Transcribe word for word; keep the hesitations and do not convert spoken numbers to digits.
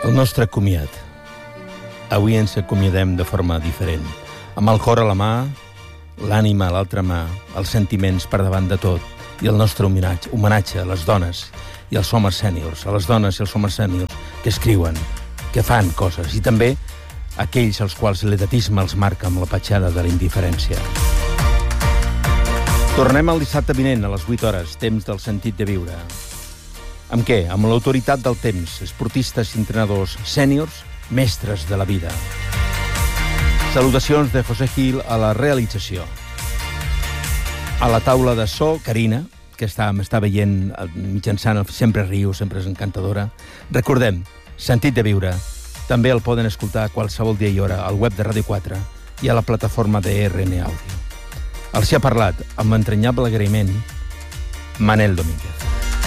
El nostre comiat. Avui ens acomiadem de forma diferent, amb el cor a la mà, l'ànima a l'altra mà, els sentiments per davant de tot, i el nostre homenatge, homenatge a les dones i als homes sèniors, a les dones i als homes sèniors que escriuen, que fan coses, i també aquells als quals l'edatisme els marca amb la petjada de la indiferència. Tornem el dissabte vinent a les vuit hores, temps del sentit de viure. Amb què? Amb l'autoritat del temps, esportistes i entrenadors sèniors, mestres de la vida. Salutacions de José Gil a la realització. A la taula de so, Carina, que està, m'està veient mitjançant el Sempre Riu, sempre és encantadora. Recordem, sentit de viure, també el poden escoltar a qualsevol dia i hora al web de Ràdio quatre i a la plataforma de R N Audio. Els hi ha parlat, amb entranyable agraïment, Manel Domínguez.